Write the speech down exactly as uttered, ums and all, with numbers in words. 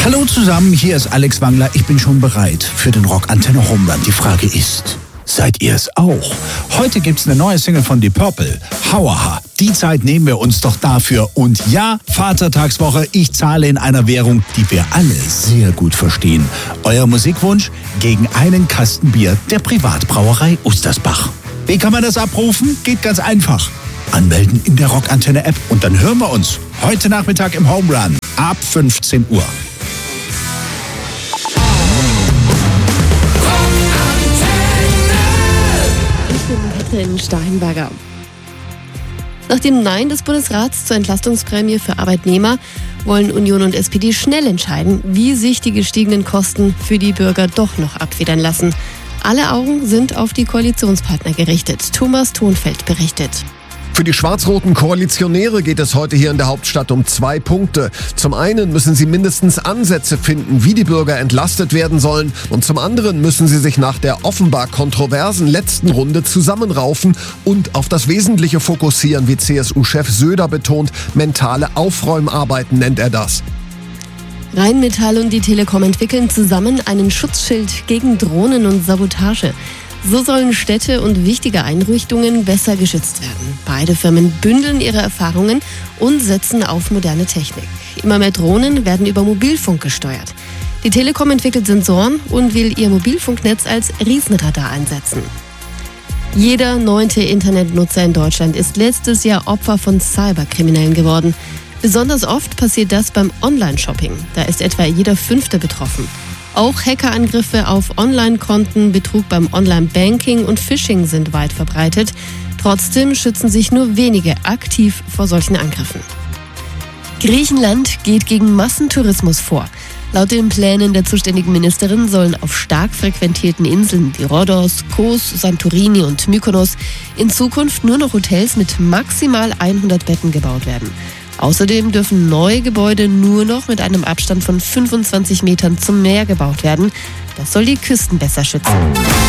Hallo zusammen, hier ist Alex Wangler. Ich bin schon bereit für den Rock Antenne Home Run. Die Frage ist, seid ihr es auch? Heute gibt's eine neue Single von Deep Purple, Hauaha. Die Zeit nehmen wir uns doch dafür. Und ja, Vatertagswoche, ich zahle in einer Währung, die wir alle sehr gut verstehen. Euer Musikwunsch gegen einen Kasten Bier der Privatbrauerei Ustersbach. Wie kann man das abrufen? Geht ganz einfach. Anmelden in der Rock Antenne App und dann hören wir uns heute Nachmittag im Home Run ab fünfzehn Uhr. Katrin Steinberger. Nach dem Nein des Bundesrats zur Entlastungsprämie für Arbeitnehmer wollen Union und S P D schnell entscheiden, wie sich die gestiegenen Kosten für die Bürger doch noch abfedern lassen. Alle Augen sind auf die Koalitionspartner gerichtet. Thomas Thonfeld berichtet. Für die schwarz-roten Koalitionäre geht es heute hier in der Hauptstadt um zwei Punkte. Zum einen müssen sie mindestens Ansätze finden, wie die Bürger entlastet werden sollen. Und zum anderen müssen sie sich nach der offenbar kontroversen letzten Runde zusammenraufen und auf das Wesentliche fokussieren, wie C S U-Chef Söder betont. Mentale Aufräumarbeiten nennt er das. Rheinmetall und die Telekom entwickeln zusammen einen Schutzschild gegen Drohnen und Sabotage. So sollen Städte und wichtige Einrichtungen besser geschützt werden. Beide Firmen bündeln ihre Erfahrungen und setzen auf moderne Technik. Immer mehr Drohnen werden über Mobilfunk gesteuert. Die Telekom entwickelt Sensoren und will ihr Mobilfunknetz als Riesenradar einsetzen. Jeder neunte Internetnutzer in Deutschland ist letztes Jahr Opfer von Cyberkriminellen geworden. Besonders oft passiert das beim Online-Shopping. Da ist etwa jeder Fünfte betroffen. Auch Hackerangriffe auf Online-Konten, Betrug beim Online-Banking und Phishing sind weit verbreitet. Trotzdem schützen sich nur wenige aktiv vor solchen Angriffen. Griechenland geht gegen Massentourismus vor. Laut den Plänen der zuständigen Ministerin sollen auf stark frequentierten Inseln wie Rhodos, Kos, Santorini und Mykonos in Zukunft nur noch Hotels mit maximal hundert Betten gebaut werden. Außerdem dürfen neue Gebäude nur noch mit einem Abstand von fünfundzwanzig Metern zum Meer gebaut werden. Das soll die Küsten besser schützen.